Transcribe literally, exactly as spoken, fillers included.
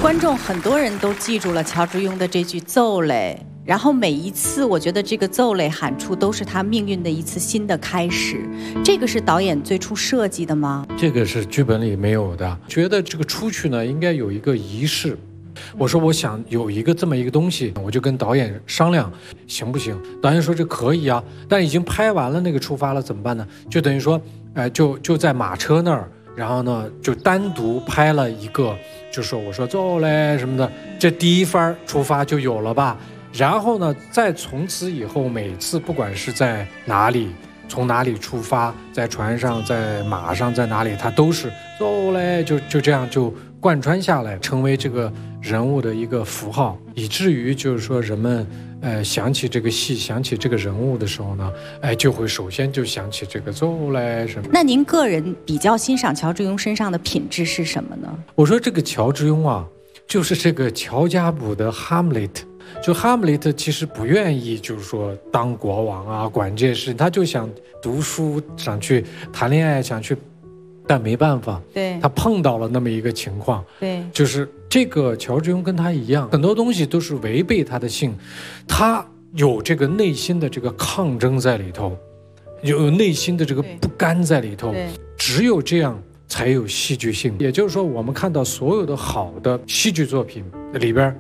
观众很多人都记住了乔致庸的这句奏嘞，然后每一次我觉得这个奏嘞喊出都是他命运的一次新的开始。这个是导演最初设计的吗？ 这个是剧本里没有的，觉得这个出去呢应该有一个仪式。我说我想有一个这么一个东西，我就跟导演商量行不行，导演说这可以啊，但已经拍完了那个出发了怎么办呢？就等于说呃、就就在马车那儿，然后呢就单独拍了一个，就说我说走嘞什么的，这第一番出发就有了吧。然后呢再从此以后每次不管是在哪里，从哪里出发，在船上在马上在哪里，他都是走嘞，就就这样就贯穿下来，成为这个人物的一个符号，以至于就是说人们呃想起这个戏想起这个人物的时候呢，哎就会首先就想起这个走嘞什么。 那您个人比较欣赏乔致庸身上的品质是什么呢？ 我说这个乔致庸啊，就是这个乔家堡的哈姆雷特。就哈姆雷特其实不愿意就是说当国王啊管这些事，他就想读书，想去谈恋爱，想去，但没办法， 对， 他碰到了那么一个情况， 对， 就是这个乔致庸跟他一样，很多东西都是违背他的性，他有这个内心的这个抗争在里头，有内心的这个不甘在里头，只有这样才有戏剧性。也就是说我们看到所有的好的戏剧作品里边